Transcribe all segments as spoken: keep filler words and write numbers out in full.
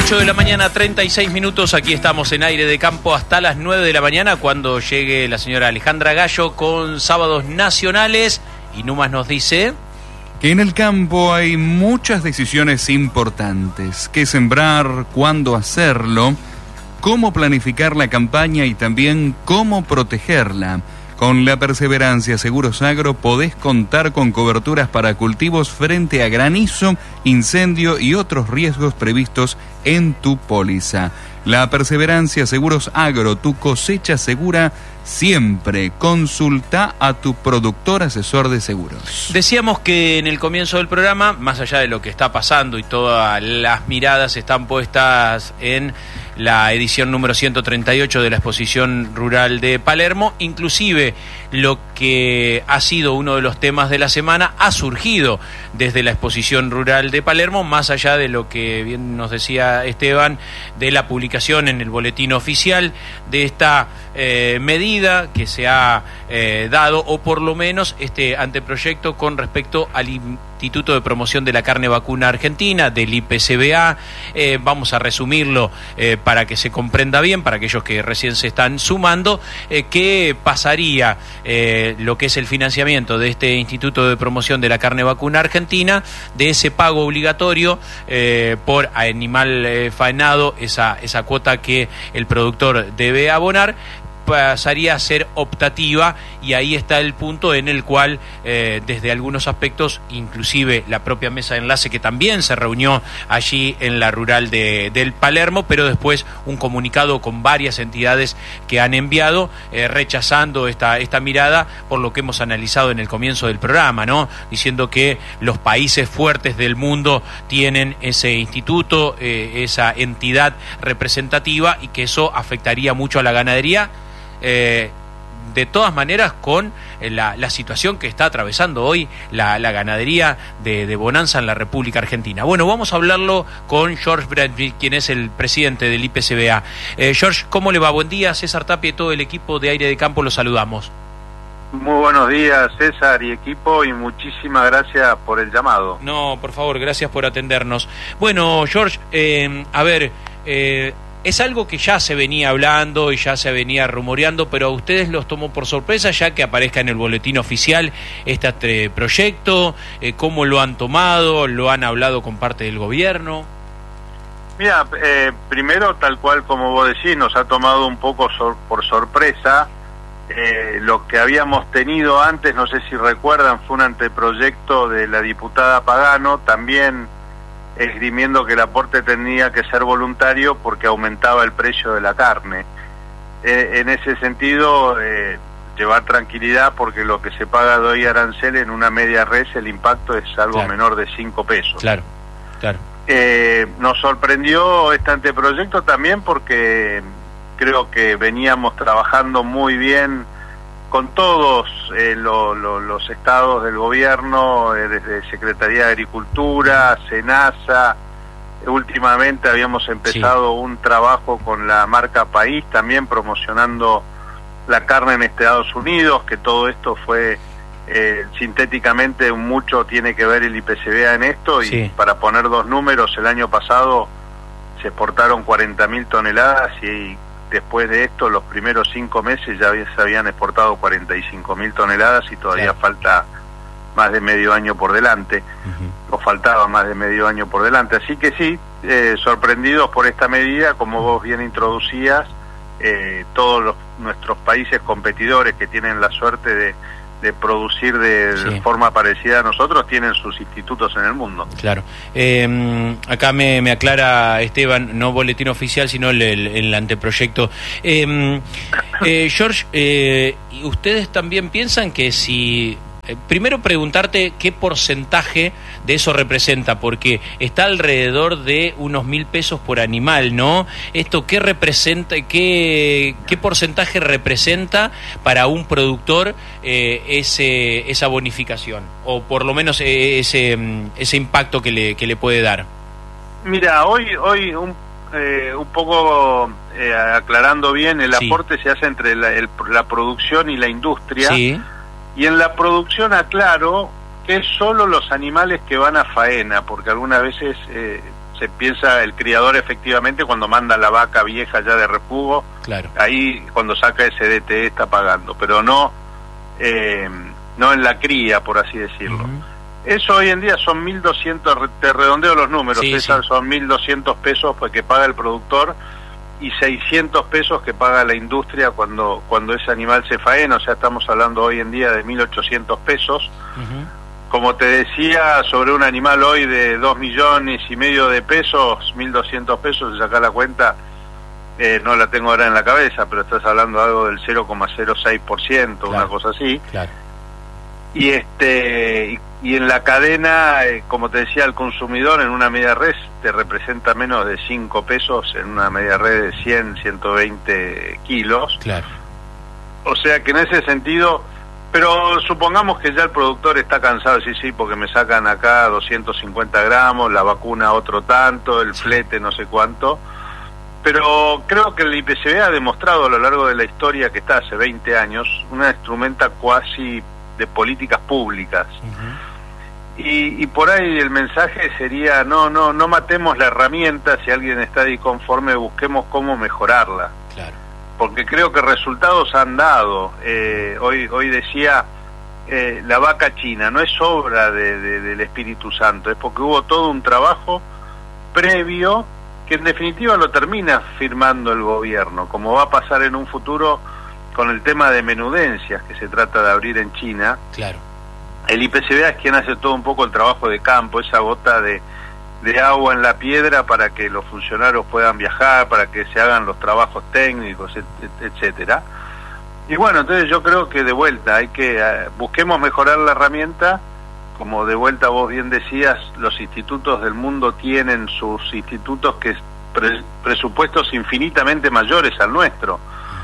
ocho de la mañana, treinta y seis minutos. Aquí estamos en Aire de Campo hasta las nueve de la mañana, cuando llegue la señora Alejandra Gallo con Sábados Nacionales. Y Numas nos dice que en el campo hay muchas decisiones importantes: qué sembrar, cuándo hacerlo, cómo planificar la campaña y también cómo protegerla. Con la Perseverancia Seguros Agro podés contar con coberturas para cultivos frente a granizo, incendio y otros riesgos previstos en tu póliza. La Perseverancia Seguros Agro, tu cosecha segura siempre. Consulta a tu productor asesor de seguros. Decíamos que en el comienzo del programa, más allá de lo que está pasando y todas las miradas están puestas en la edición número ciento treinta y ocho de la Exposición Rural de Palermo, inclusive lo que ha sido uno de los temas de la semana ha surgido desde la Exposición Rural de Palermo, más allá de lo que bien nos decía Esteban, de la publicación en el boletín oficial de esta eh, medida que se ha eh, dado, o por lo menos este anteproyecto con respecto al Instituto de Promoción de la Carne Vacuna Argentina, del I P C B A. Eh, vamos a resumirlo eh, para que se comprenda bien, para aquellos que recién se están sumando, eh, qué pasaría eh, lo que es el financiamiento de este Instituto de Promoción de la Carne Vacuna Argentina, de ese pago obligatorio eh, por animal eh, faenado, esa, esa cuota que el productor debe abonar, pasaría a ser optativa, y ahí está el punto en el cual eh, desde algunos aspectos, inclusive la propia mesa de enlace, que también se reunió allí en la rural de, del Palermo, pero después un comunicado con varias entidades que han enviado eh, rechazando esta, esta mirada, por lo que hemos analizado en el comienzo del programa, ¿no? Diciendo que los países fuertes del mundo tienen ese instituto, eh, esa entidad representativa, y que eso afectaría mucho a la ganadería. Eh, de todas maneras, con la, la situación que está atravesando hoy la, la ganadería de, de bonanza en la República Argentina. Bueno, vamos a hablarlo con George Bradfield, quien es el presidente del I P C B A. Eh, George, ¿cómo le va? Buen día. César Tapia y todo el equipo de Aire de Campo los saludamos. Muy buenos días, César y equipo, y muchísimas gracias por el llamado. No, por favor, gracias por atendernos. Bueno, George, eh, a ver... Eh, Es algo que ya se venía hablando y ya se venía rumoreando, pero a ustedes los tomó por sorpresa ya que aparezca en el boletín oficial este proyecto. Eh, ¿Cómo lo han tomado? ¿Lo han hablado con parte del gobierno? Mira, eh, primero, tal cual como vos decís, nos ha tomado un poco sor- por sorpresa. Eh, lo que habíamos tenido antes, no sé si recuerdan, fue un anteproyecto de la diputada Pagano, también esgrimiendo que el aporte tenía que ser voluntario porque aumentaba el precio de la carne. Eh, en ese sentido, eh, llevar tranquilidad, porque lo que se paga de hoy arancel en una media res, el impacto es algo claro. menor de cinco pesos. Claro, claro. Eh, nos sorprendió este anteproyecto también porque creo que veníamos trabajando muy bien con todos eh, lo, lo, los estados del gobierno, eh, desde Secretaría de Agricultura, SENASA. Últimamente habíamos empezado sí. un trabajo con la marca País, también promocionando la carne en Estados Unidos, que todo esto fue eh, sintéticamente, mucho tiene que ver el I P C B A en esto, sí. y para poner dos números, el año pasado se exportaron cuarenta mil toneladas y después de esto, los primeros cinco meses ya se habían exportado cuarenta y cinco mil toneladas y todavía claro. falta más de medio año por delante, uh-huh. o faltaba más de medio año por delante. Así que sí, eh, sorprendidos por esta medida, como vos bien introducías, eh, todos los, nuestros países competidores que tienen la suerte de, de producir de, sí. de forma parecida a nosotros, tienen sus institutos en el mundo. Claro. Eh, acá me, me aclara Esteban, no boletín oficial, sino el, el, el anteproyecto. Eh, eh, George, eh, ¿ustedes también piensan que si... Eh, primero preguntarte qué porcentaje de eso representa, porque está alrededor de unos mil pesos por animal, ¿no? Esto, ¿qué representa, qué, qué porcentaje representa para un productor eh, ese, esa bonificación? O por lo menos eh, ese, ese impacto que le, que le puede dar. Mira, hoy, hoy un, eh, un poco eh, aclarando bien, el sí. aporte se hace entre la, el, la producción y la industria. Sí. Y en la producción aclaro que es solo los animales que van a faena, porque algunas veces eh, se piensa el criador efectivamente cuando manda la vaca vieja ya de refugo, claro. Ahí cuando saca ese D T E está pagando, pero no eh, no en la cría, por así decirlo. Uh-huh. Eso hoy en día son mil doscientos, te redondeo los números, sí, César, sí. Son mil doscientos pesos pues, que paga el productor y seiscientos pesos que paga la industria cuando cuando ese animal se faena, o sea, estamos hablando hoy en día de mil ochocientos pesos. Uh-huh. Como te decía, sobre un animal hoy de dos millones y medio de pesos, mil doscientos pesos, si sacás la cuenta, eh, no la tengo ahora en la cabeza, pero estás hablando de algo del cero coma cero seis por ciento, claro. Una cosa así. Claro. Y este y, y en la cadena, eh, como te decía, el consumidor en una media res te representa menos de cinco pesos en una media res de cien, ciento veinte kilos. Claro. O sea que en ese sentido, pero supongamos que ya el productor está cansado, sí, sí, porque me sacan acá doscientos cincuenta gramos, la vacuna otro tanto, el flete no sé cuánto. Pero creo que el I P C B ha demostrado a lo largo de la historia que está hace veinte años, una instrumenta cuasi de políticas públicas. Uh-huh. y, y por ahí el mensaje sería no no no matemos la herramienta, si alguien está disconforme busquemos cómo mejorarla. Claro. Porque creo que resultados han dado. eh, hoy hoy decía eh, la vaca china no es obra de, de, del Espíritu Santo, es porque hubo todo un trabajo previo que en definitiva lo termina firmando el gobierno, como va a pasar en un futuro con el tema de menudencias que se trata de abrir en China. Claro. El I P C B A es quien hace todo un poco el trabajo de campo, esa gota de, de agua en la piedra para que los funcionarios puedan viajar, para que se hagan los trabajos técnicos, et, et, etcétera. Y bueno, entonces yo creo que de vuelta hay que uh, busquemos mejorar la herramienta. Como de vuelta vos bien decías, los institutos del mundo tienen sus institutos que pre, presupuestos infinitamente mayores al nuestro.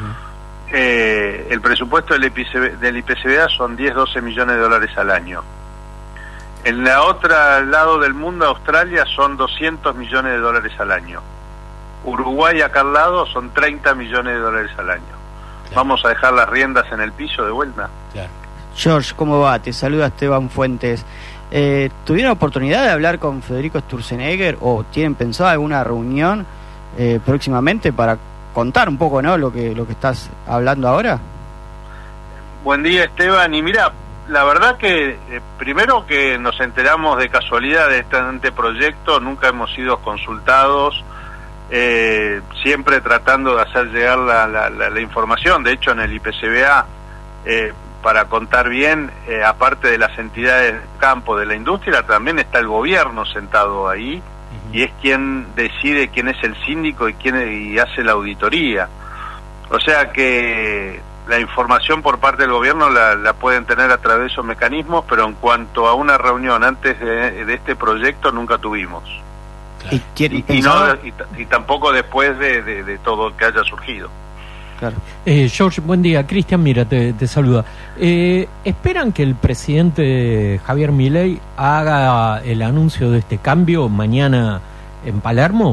Eh, el presupuesto del I P C B, del I P C B A son diez, doce millones de dólares al año. En la otra lado del mundo, Australia, son doscientos millones de dólares al año. Uruguay, acá al lado, son treinta millones de dólares al año. Claro. ¿Vamos a dejar las riendas en el piso de vuelta? Claro. George, ¿cómo va? Te saluda Esteban Fuentes. Eh, ¿Tuvieron oportunidad de hablar con Federico Sturzenegger o tienen pensado alguna reunión eh, próximamente para contar un poco, ¿no?, lo que lo que estás hablando ahora? Buen día, Esteban. Y mira, la verdad que eh, primero que nos enteramos de casualidad de este anteproyecto, nunca hemos sido consultados, eh, siempre tratando de hacer llegar la, la, la, la información. De hecho, en el I P C B A, eh, para contar bien, eh, aparte de las entidades del campo de la industria, también está el gobierno sentado ahí. Y es quien decide quién es el síndico y quién y hace la auditoría. O sea que la información por parte del gobierno la, la pueden tener a través de esos mecanismos, pero en cuanto a una reunión antes de, de este proyecto nunca tuvimos. Claro. ¿Y, y, y, no, y, y tampoco después de, de, de todo que haya surgido. Claro. Eh, George, buen día. Cristian, mira, te, te saluda. Eh, ¿Esperan que el presidente Javier Milei haga el anuncio de este cambio mañana en Palermo?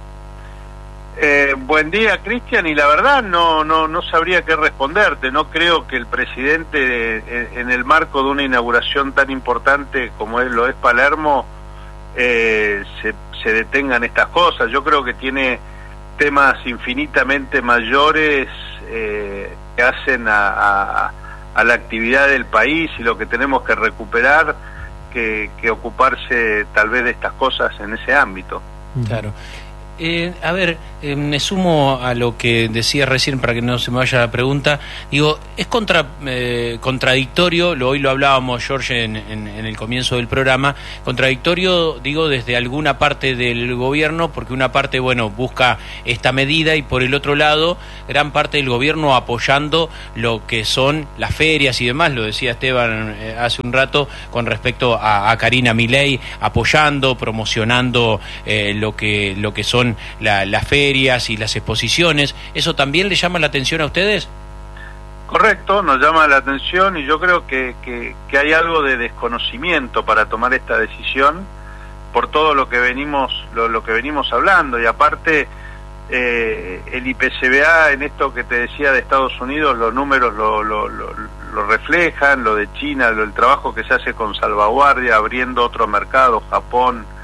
Eh, buen día, Cristian, y la verdad no no no sabría qué responderte. No creo que el presidente, eh, en el marco de una inauguración tan importante como es lo es Palermo, eh, se, se detengan estas cosas. Yo creo que tiene temas infinitamente mayores eh, que hacen a, a, a la actividad del país y lo que tenemos que recuperar que, que ocuparse tal vez de estas cosas en ese ámbito. Claro. Eh, a ver, eh, me sumo a lo que decía recién para que no se me vaya la pregunta. Digo, es contra, eh, contradictorio, lo, hoy lo hablábamos, George, en, en, en el comienzo del programa, contradictorio, digo, desde alguna parte del gobierno, porque una parte, bueno, busca esta medida y por el otro lado, gran parte del gobierno apoyando lo que son las ferias y demás, lo decía Esteban eh, hace un rato, con respecto a, a Karina Milei, apoyando, promocionando eh, lo que lo que son la, las ferias y las exposiciones. ¿Eso también le llama la atención a ustedes? Correcto, nos llama la atención y yo creo que, que, que hay algo de desconocimiento para tomar esta decisión por todo lo que venimos lo, lo que venimos hablando y aparte eh, el I P C B A en esto que te decía de Estados Unidos, los números lo, lo, lo, lo reflejan, lo de China, lo, el trabajo que se hace con salvaguardia, abriendo otro mercado, Japón,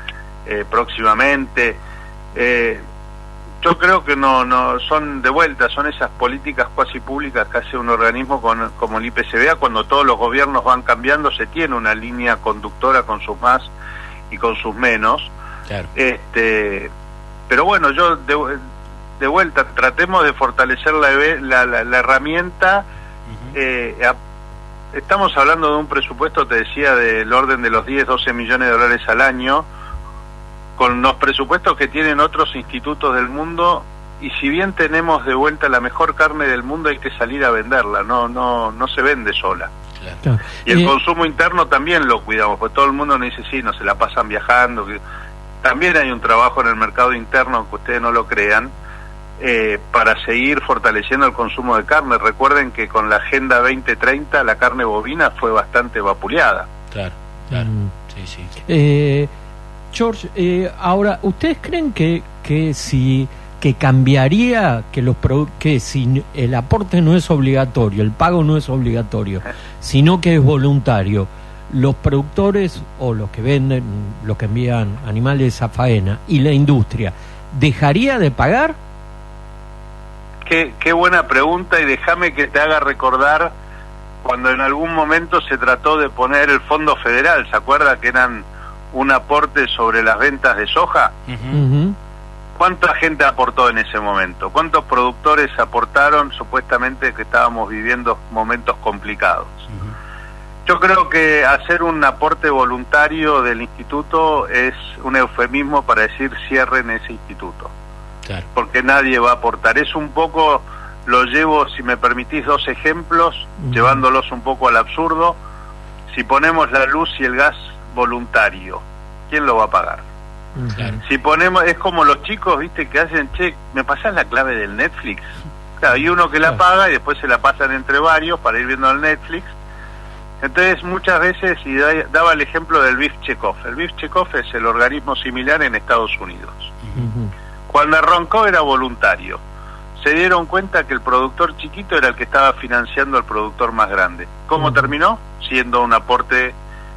eh, próximamente. Eh, yo creo que no, no son de vuelta, son esas políticas cuasi públicas que hace un organismo con, como el I P C B A. Cuando todos los gobiernos van cambiando, se tiene una línea conductora con sus más y con sus menos. Claro. Este, pero bueno, yo de, de vuelta, tratemos de fortalecer la, la, la, la herramienta. Uh-huh. eh, a, estamos hablando de un presupuesto, te decía, del orden de los diez, doce millones de dólares al año, con los presupuestos que tienen otros institutos del mundo, y si bien tenemos de vuelta la mejor carne del mundo, hay que salir a venderla, no no no se vende sola. Claro. Y el eh... consumo interno también lo cuidamos, porque todo el mundo nos dice, sí, no se la pasan viajando. También hay un trabajo en el mercado interno, aunque ustedes no lo crean, eh, para seguir fortaleciendo el consumo de carne. Recuerden que con la Agenda veinte treinta la carne bovina fue bastante vapuleada. Claro, claro, mm. sí, sí. Eh... George, eh, ahora, ¿ustedes creen que que si que cambiaría que los que si el aporte no es obligatorio, el pago no es obligatorio, sino que es voluntario, los productores o los que venden, los que envían animales a faena y la industria dejaría de pagar? Qué qué buena pregunta, y déjame que te haga recordar cuando en algún momento se trató de poner el Fondo Federal. ¿Se acuerda que eran un aporte sobre las ventas de soja? Uh-huh. ¿Cuánta gente aportó en ese momento? ¿Cuántos productores aportaron, supuestamente que estábamos viviendo momentos complicados? Uh-huh. Yo creo que hacer un aporte voluntario del instituto es un eufemismo para decir cierren ese instituto. Claro. Porque nadie va a aportar. Es un poco, lo llevo, si me permitís, dos ejemplos, uh-huh. llevándolos un poco al absurdo. Si ponemos la luz y el gas voluntario, ¿quién lo va a pagar? Claro. Si ponemos, es como los chicos, viste, que hacen, che, ¿me pasás la clave del Netflix? Claro, hay uno que la paga y después se la pasan entre varios para ir viendo el Netflix. Entonces muchas veces, y daba el ejemplo del B I F Checkoff, el B I F Checkoff es el organismo similar en Estados Unidos. Uh-huh. Cuando arrancó era voluntario, se dieron cuenta que el productor chiquito era el que estaba financiando al productor más grande. ¿Cómo uh-huh. terminó? Siendo un aporte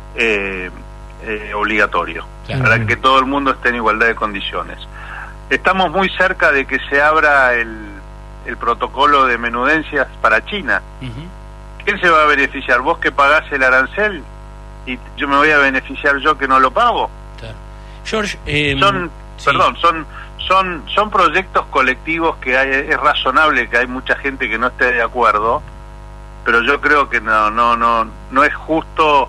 Eh, eh, obligatorio, claro, para que todo el mundo esté en igualdad de condiciones. Estamos muy cerca de que se abra el, el protocolo de menudencias para China. Uh-huh. ¿Quién se va a beneficiar? ¿Vos que pagás el arancel y yo me voy a beneficiar yo que no lo pago? Claro. George, eh, son, sí. perdón, son son son proyectos colectivos que hay, es razonable que hay mucha gente que no esté de acuerdo, pero yo creo que no no no no es justo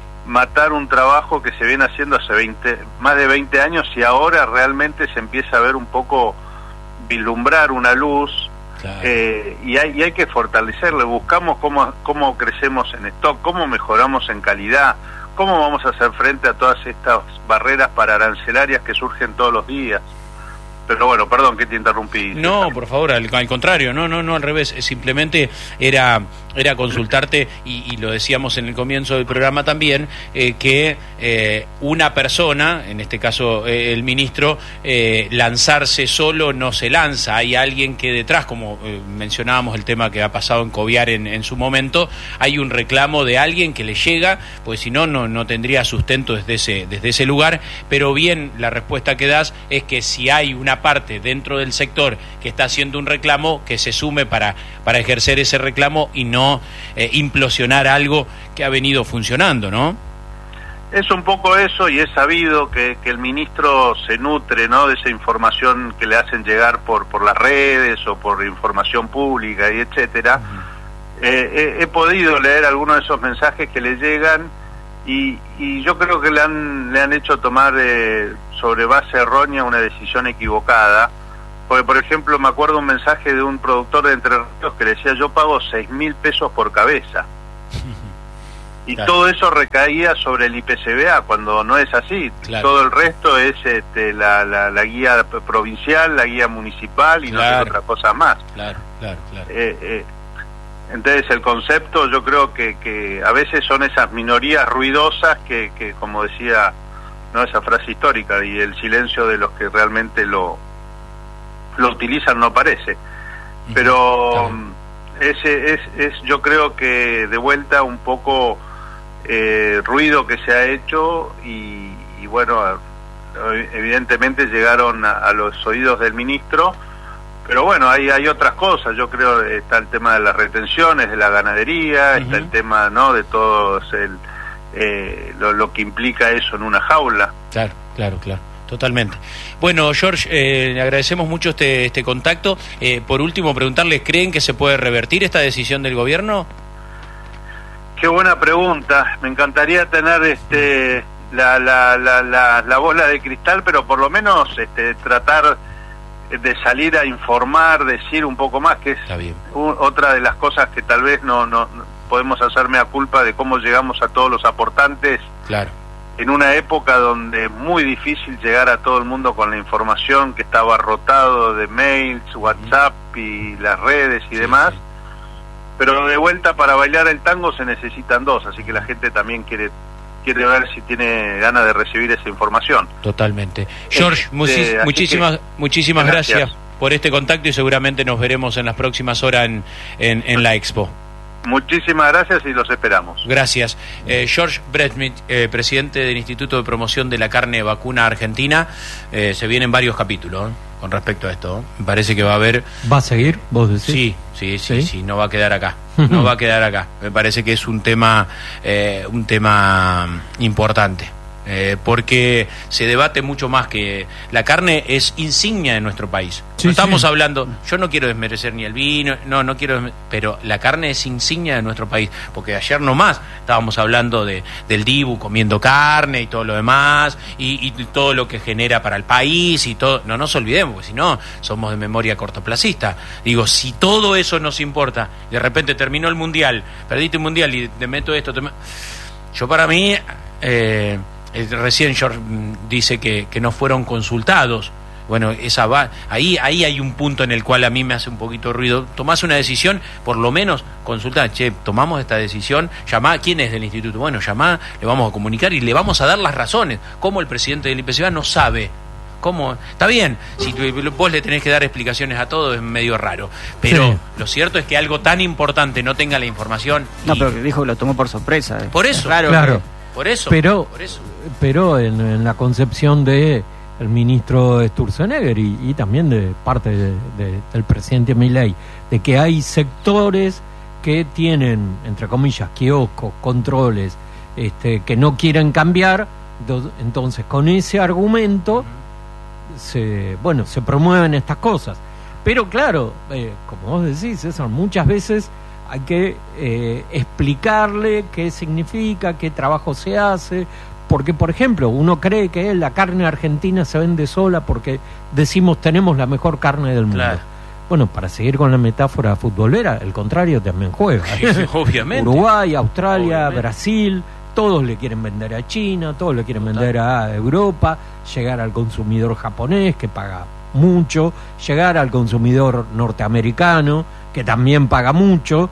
matar un trabajo que se viene haciendo hace veinte, más de veinte años, y ahora realmente se empieza a ver un poco, vislumbrar una luz. Claro. eh, y, hay, y hay que fortalecerle. Buscamos cómo, cómo crecemos en stock, cómo mejoramos en calidad, cómo vamos a hacer frente a todas estas barreras para arancelarias que surgen todos los días. Pero bueno, perdón que te interrumpí. No, por favor, al, al contrario, no, no, no, al revés. Simplemente era era consultarte, y, y lo decíamos en el comienzo del programa también, eh, que eh, una persona, en este caso eh, el ministro, eh, lanzarse solo no se lanza. Hay alguien que detrás, como eh, mencionábamos el tema que ha pasado en Coviar en, en su momento, hay un reclamo de alguien que le llega, pues si no, no, no tendría sustento desde ese, desde ese lugar. Pero bien, la respuesta que das es que si hay una parte dentro del sector que está haciendo un reclamo, que se sume para, para ejercer ese reclamo y no eh, implosionar algo que ha venido funcionando, ¿no? Es un poco eso, y es sabido que, que el ministro se nutre, ¿no?, de esa información que le hacen llegar por, por las redes o por información pública y etcétera. Uh-huh. eh, he, he podido leer algunos de esos mensajes que le llegan, y, y yo creo que le han, le han hecho tomar eh, sobre base errónea una decisión equivocada. Porque, por ejemplo, me acuerdo un mensaje de un productor de Entre Ríos que decía: yo pago seis mil pesos por cabeza. Y claro, todo eso recaía sobre el I P C B A, cuando no es así. Claro. Todo el resto es este, la, la, la guía provincial, la guía municipal, y claro, no sé otra cosa más. Claro, claro, claro. Eh, eh, entonces el concepto, yo creo que, que a veces son esas minorías ruidosas que, que, como decía, no, esa frase histórica, y el silencio de los que realmente lo lo utilizan no aparece. Pero claro, ese es, es yo creo que de vuelta un poco eh, ruido que se ha hecho, y, y bueno, evidentemente llegaron a, a los oídos del ministro, pero bueno, hay, hay otras cosas. Yo creo que está el tema de las retenciones, de la ganadería, uh-huh. está el tema, ¿no?, de todo el, eh, lo, lo que implica eso en una jaula. Claro, claro, claro. Totalmente. Bueno, George, eh, le agradecemos mucho este, este contacto. Eh, por último, preguntarles, ¿creen que se puede revertir esta decisión del gobierno? Qué buena pregunta. Me encantaría tener este la, la, la, la, la bola de cristal, pero por lo menos este, tratar de salir a informar, decir un poco más, que es un, otra de las cosas que tal vez no, no, no podemos hacerme a culpa de cómo llegamos a todos los aportantes. Claro. En una época donde es muy difícil llegar a todo el mundo con la información, que estaba rotado de mails, WhatsApp y las redes y sí, demás, sí. Pero de vuelta, para bailar el tango se necesitan dos, así que la gente también quiere quiere ver si tiene ganas de recibir esa información. Totalmente. George, este, muchis, muchísimas que, muchísimas gracias. gracias por este contacto y seguramente nos veremos en las próximas horas en, en, en la Expo. Muchísimas gracias y los esperamos. Gracias. Eh, George Bredsmith, eh, presidente del Instituto de Promoción de la Carne Vacuna Argentina. Eh, se vienen varios capítulos, ¿eh?, con respecto a esto. Me parece que va a haber... ¿Va a seguir, vos decís? Sí, sí, sí, sí, sí, no va a quedar acá. No va a quedar acá. Me parece que es un tema, eh, un tema importante. Eh, porque se debate mucho más, que la carne es insignia de nuestro país. Sí, no estamos sí. hablando, yo no quiero desmerecer ni el vino, no, no quiero desmerecer, pero la carne es insignia de nuestro país, porque ayer nomás estábamos hablando de, del Dibu comiendo carne y todo lo demás, y, y todo lo que genera para el país y todo. No nos olvidemos, porque si no, somos de memoria cortoplacista. Digo, si todo eso nos importa, de repente terminó el mundial, perdiste el mundial y te meto esto, te meto... yo para mí... Eh, recién George dice que, que no fueron consultados. Bueno, esa va, ahí, ahí hay un punto en el cual a mí me hace un poquito ruido. Tomás una decisión, por lo menos consultar, che, tomamos esta decisión, llamá, ¿quién es del instituto? Bueno, llamá, le vamos a comunicar y le vamos a dar las razones. ¿Cómo el presidente del I P C B no sabe? ¿Cómo? Está bien, si vos le tenés que dar explicaciones a todo es medio raro, pero sí. Lo cierto es que algo tan importante no tenga la información. No, y... pero que dijo que lo tomó por sorpresa. Eh. Por eso, claro. claro. Por eso, pero, por eso. pero en, en la concepción de el ministro Sturzenegger y, y también de parte de, de, del presidente Milei, de que hay sectores que tienen, entre comillas, kioscos, controles, este, que no quieren cambiar, entonces con ese argumento se, bueno, se promueven estas cosas. Pero claro, eh, como vos decís, César, muchas veces hay que eh, explicarle qué significa, qué trabajo se hace, porque, por ejemplo, uno cree que la carne argentina se vende sola porque decimos tenemos la mejor carne del mundo. Claro. Bueno, para seguir con la metáfora futbolera, el contrario también juega. Sí, obviamente. Uruguay, Australia, obviamente. Brasil, todos le quieren vender a China, todos le quieren vender a Europa, llegar al consumidor japonés, que paga mucho, llegar al consumidor norteamericano, que también paga mucho,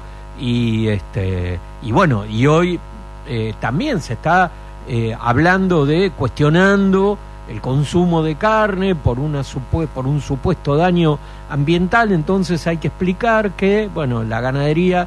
y este y bueno, y hoy eh, también se está eh, hablando de, cuestionando el consumo de carne por una supue- por un supuesto daño ambiental. Entonces hay que explicar que, bueno, la ganadería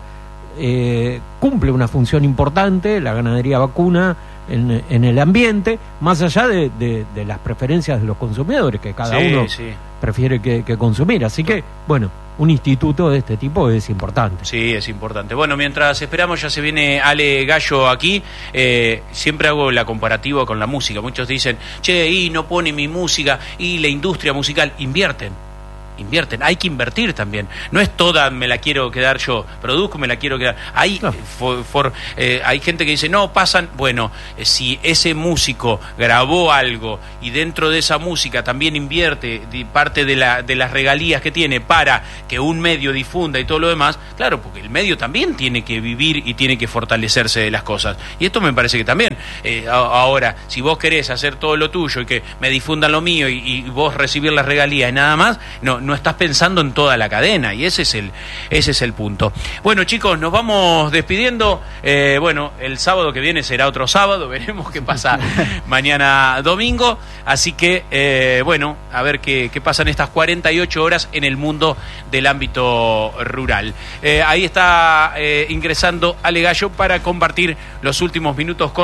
eh, cumple una función importante, la ganadería vacuna en, en el ambiente, más allá de, de, de las preferencias de los consumidores, que cada sí, uno sí. prefiere que, que consumir. Así que, bueno, un instituto de este tipo es importante. Sí, es importante. Bueno, mientras esperamos, ya se viene Ale Gallo aquí. Eh, siempre hago la comparativa con la música. Muchos dicen, che, y no pone mi música, y la industria musical. Invierten. Invierten, hay que invertir también. No es toda me la quiero quedar yo, produzco, me la quiero quedar. Hay, no. for, for, eh, hay gente que dice, no, pasan. Bueno, eh, si ese músico grabó algo y dentro de esa música también invierte de parte de, la, de las regalías que tiene para que un medio difunda y todo lo demás, claro, porque el medio también tiene que vivir y tiene que fortalecerse de las cosas. Y esto me parece que también. Eh, a, ahora, si vos querés hacer todo lo tuyo y que me difundan lo mío y, y vos recibir las regalías y nada más, no, no estás pensando en toda la cadena, y ese es el ese es el punto. Bueno, chicos, nos vamos despidiendo. Eh, bueno, el sábado que viene será otro sábado, veremos qué pasa mañana domingo, así que eh, bueno, a ver qué, qué pasa en estas cuarenta y ocho horas en el mundo del ámbito rural. Eh, ahí está eh, ingresando Ale Gallo para compartir los últimos minutos con nosotros.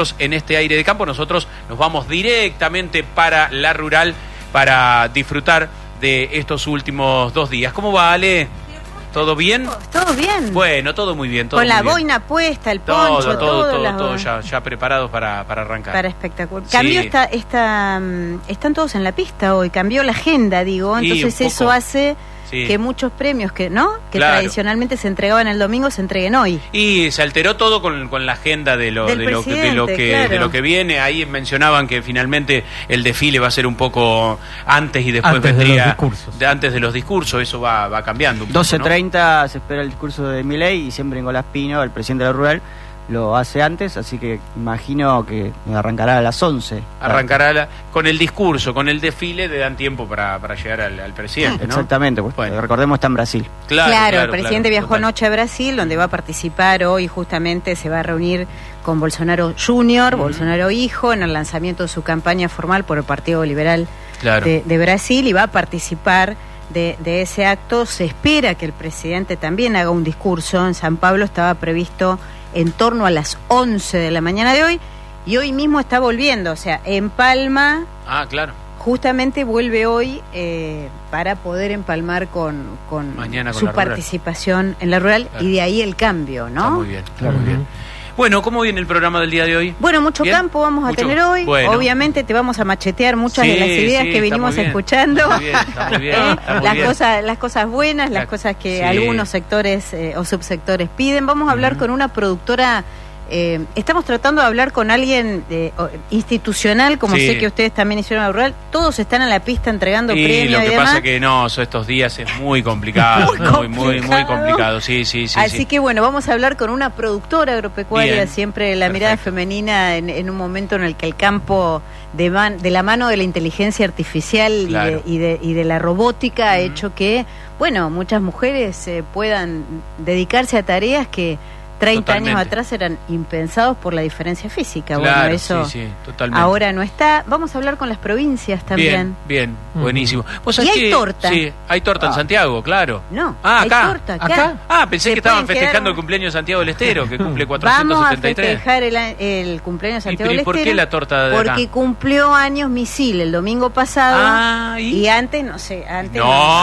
nosotros en este aire de campo. Nosotros nos vamos directamente para la rural para disfrutar de estos últimos dos días. ¿Cómo va, Ale? ¿Todo bien? Todo bien. Bueno, todo muy bien. Todo Con la muy bien. boina puesta, el todo, poncho, todo, todo, todo, las... todo ya, ya preparados para, para arrancar. Para espectacular. Cambió Sí. esta, esta, um, están todos en la pista hoy, cambió la agenda, digo, Y entonces un eso poco. hace Sí. que muchos premios que, ¿no? Que Claro. tradicionalmente se entregaban el domingo se entreguen hoy. Y se alteró todo con, con la agenda de lo, Del de, lo que, de, lo presidente, que, claro. de lo que viene. Ahí mencionaban que finalmente el desfile va a ser un poco antes y después Antes de vendría los discursos. de antes de los discursos. Eso va, va cambiando un poco, doce ¿no? treinta se espera el discurso de Milei y siempre Nicolás Pino, el presidente de la Rural, lo hace antes, así que imagino que arrancará a las once. Arrancará la- con el discurso, con el desfile, le dan tiempo para, para llegar al, al presidente, ¿no? Exactamente, pues, Bueno. recordemos está en Brasil. Claro, Claro, el presidente claro, viajó total. anoche a Brasil, donde va a participar hoy, justamente se va a reunir con Bolsonaro junior, Ujú. Bolsonaro hijo, en el lanzamiento de su campaña formal por el Partido Liberal Claro. de, de Brasil, y va a participar de, de ese acto. Se espera que el presidente también haga un discurso. En San Pablo estaba previsto en torno a las once de la mañana de hoy, y hoy mismo está volviendo, o sea, en Palma... Ah, claro. Justamente vuelve hoy eh, para poder empalmar con, con Mañana con su la rural. participación en la rural, Claro. y de ahí el cambio, ¿no? Está muy bien, está muy Ujú. bien. Bueno, ¿cómo viene el programa del día de hoy? Bueno, mucho ¿Bien? campo vamos a Mucho- tener hoy. bueno. Obviamente te vamos a machetear muchas de Sí, las ideas sí, que está venimos muy bien. escuchando. Está muy bien, está muy bien, ¿Eh? está muy las bien. cosas, las cosas buenas, las La- cosas que sí. algunos sectores eh, o subsectores piden. Vamos a hablar Ujú. con una productora. Eh, estamos tratando de hablar con alguien de, o, institucional, como Sí. sé que ustedes también hicieron en la rural. Todos están en la pista entregando Y premios lo y que demás. pasa que no, so- estos días es muy complicado, Muy muy, muy, muy complicado. complicado, sí, sí, sí. Así sí. que bueno, vamos a hablar con una productora agropecuaria, Bien, siempre la mirada perfecto. femenina en, en un momento en el que el campo de, man- de la mano de la inteligencia artificial Claro. y, de, y, de, y de la robótica ha Ujú. hecho que, bueno, muchas mujeres eh, puedan dedicarse a tareas que treinta años Totalmente. atrás eran impensados por la diferencia física. Claro, bueno, eso sí, sí, totalmente. ahora no está. Vamos a hablar con las provincias también. Bien, bien, Ujú. buenísimo. ¿Vos Y sabés hay que- torta. Sí, hay torta en Ah. Santiago, claro. No, Ah, hay acá. torta acá. ¿Acá? Ah, pensé Se que estaban pueden quedar festejando un- el cumpleaños de Santiago del Estero, que cumple Vamos a cuatrocientos setenta y tres. festejar el, a- el cumpleaños de ¿Y, Santiago pero, del ¿y por qué Estero, la torta de porque acá? cumplió años Misil el domingo pasado. Ah, ¿y? y antes, no sé, antes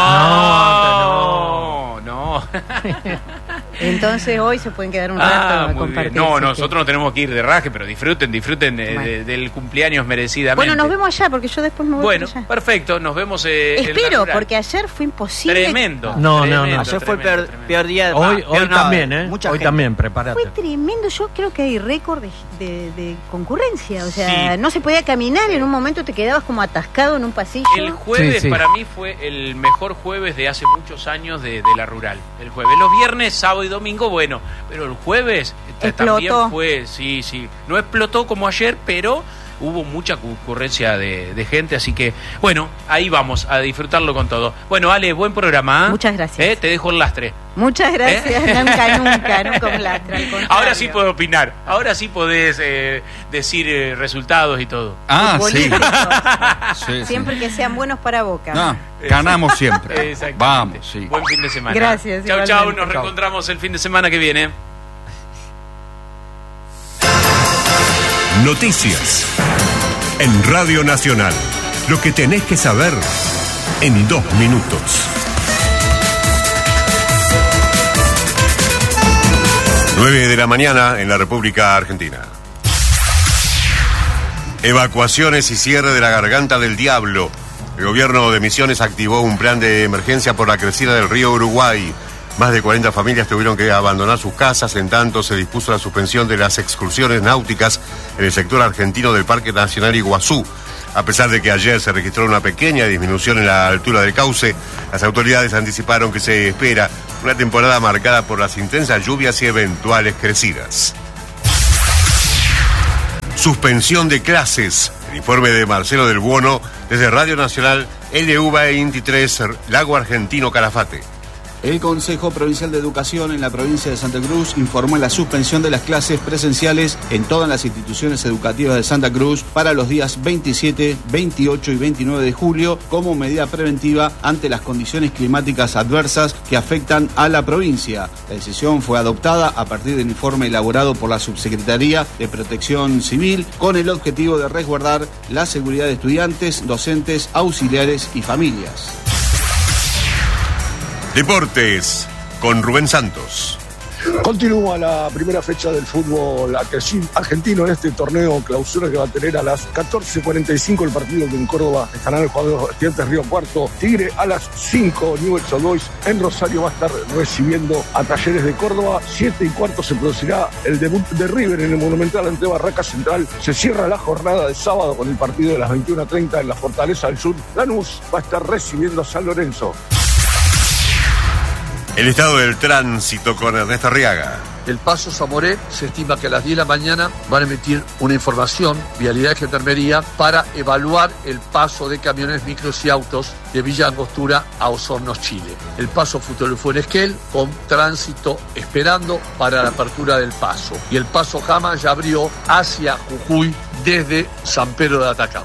No, no, no. Entonces hoy se pueden quedar un rato Ah, a muy bien. compartir. No, ese nosotros no tenemos que ir de raje, pero disfruten, disfruten de- Bueno. de- del cumpleaños merecidamente. Bueno, nos vemos allá, porque yo después me voy Bueno, para allá. perfecto, nos vemos eh, en la Espero, rural. porque ayer fue imposible. Tremendo. No, no, no. tremendo, Ayer fue el tremendo, peor, tremendo. peor día. Hoy, ah, hoy peor no, también, ¿eh? mucha Hoy gente. también, prepárate. Fue tremendo, yo creo que hay récord de, de- de concurrencia, o sea, Sí. no se podía caminar, en un momento te quedabas como atascado en un pasillo. El jueves Sí, sí. para mí fue el mejor jueves de hace muchos años de, de la rural. El jueves. Los viernes, sábado y domingo, bueno, pero el jueves eh, Explotó. también fue, sí, sí. No explotó como ayer, pero hubo mucha concurrencia de, de gente, así que, bueno, ahí vamos a disfrutarlo con todo. Bueno, Ale, buen programa. ¿eh? Muchas gracias. ¿Eh? Te dejo el lastre. Muchas gracias, ¿Eh? nunca, nunca, nunca un lastre, al contrario. Ahora sí puedo opinar, ahora sí podés eh, decir eh, resultados y todo. Ah, sí. Futbolísticos. Sí, sí. Siempre que sean buenos para Boca. No, ganamos siempre. Exactamente. Vamos, sí. Buen fin de semana. Gracias, Chau, chau. igualmente. Nos Chau. reencontramos el fin de semana que viene. Noticias. En Radio Nacional. Lo que tenés que saber en dos minutos. nueve de la mañana en la República Argentina. Evacuaciones y cierre de la Garganta del Diablo. El gobierno de Misiones activó un plan de emergencia por la crecida del río Uruguay. Más de cuarenta familias tuvieron que abandonar sus casas, en tanto se dispuso la suspensión de las excursiones náuticas en el sector argentino del Parque Nacional Iguazú. A pesar de que ayer se registró una pequeña disminución en la altura del cauce, las autoridades anticiparon que se espera una temporada marcada por las intensas lluvias y eventuales crecidas. Suspensión de clases. El informe de Marcelo del Buono desde Radio Nacional L V veintitrés, Lago Argentino, Calafate. El Consejo Provincial de Educación en la provincia de Santa Cruz informó la suspensión de las clases presenciales en todas las instituciones educativas de Santa Cruz para los días veintisiete, veintiocho y veintinueve de julio como medida preventiva ante las condiciones climáticas adversas que afectan a la provincia. La decisión fue adoptada a partir del informe elaborado por la Subsecretaría de Protección Civil con el objetivo de resguardar la seguridad de estudiantes, docentes, auxiliares y familias. Deportes con Rubén Santos. Continúa la primera fecha del fútbol argentino en este torneo clausura que va a tener a las catorce cuarenta y cinco el partido que en Córdoba estarán jugando Estudiantes Río Cuarto. Tigre a las cinco, Newell's Old Boys en Rosario va a estar recibiendo a Talleres de Córdoba. siete y cuarto se producirá el debut de River en el Monumental ante Barraca Central. Se cierra la jornada de sábado con el partido de las veintiuna treinta en la Fortaleza del Sur. Lanús va a estar recibiendo a San Lorenzo. El estado del tránsito con Ernesto Arriaga. El paso Zamoré se estima que a las diez de la mañana van a emitir una información, Vialidad y Gendarmería, para evaluar el paso de camiones, micros y autos de Villa Angostura a Osorno, Chile. El paso Futuro fue en Esquel, con tránsito esperando para la apertura del paso. Y el paso Jama ya abrió hacia Jujuy desde San Pedro de Atacama.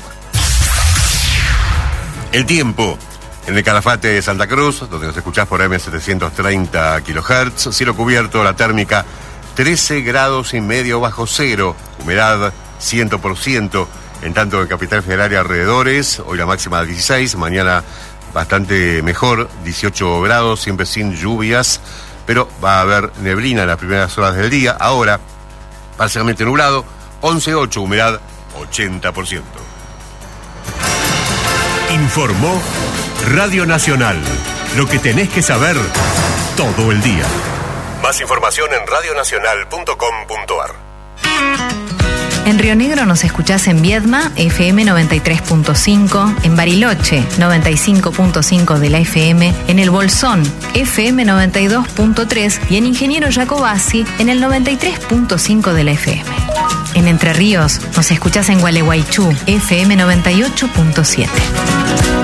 El tiempo. En el Calafate de Santa Cruz, donde nos escuchás por eme setecientos treinta kilohertz, cielo cubierto, la térmica trece grados y medio bajo cero, humedad cien por ciento, en tanto en Capital Federal y alrededores, hoy la máxima de dieciséis, mañana bastante mejor, dieciocho grados, siempre sin lluvias, pero va a haber neblina en las primeras horas del día, ahora parcialmente nublado, once coma ocho, humedad ochenta por ciento. Informó Radio Nacional. Lo que tenés que saber todo el día. Más información en radio nacional punto com punto a r. En Río Negro nos escuchás en Viedma, F M noventa y tres punto cinco, en Bariloche, noventa y cinco punto cinco de la F M, en El Bolsón, F M noventa y dos punto tres y en Ingeniero Jacobasi, en el noventa y tres punto cinco de la F M. En Entre Ríos nos escuchás en Gualeguaychú, F M noventa y ocho punto siete.